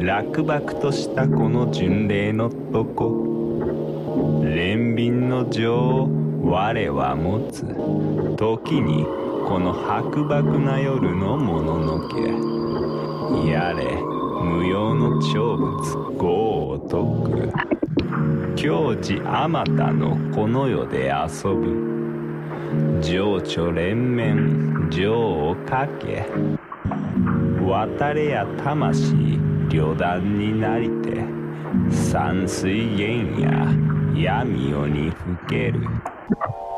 落幕としたこの巡礼のとこ、憐憫の情を我は持つ。時にこの薄漠な夜のもののけ、やれ無用の長物業を解く。矜持あまたのこの世で遊ぶ。情緒連綿情をかけ、渡れや魂旅団になりて、山水源や闇夜にふける。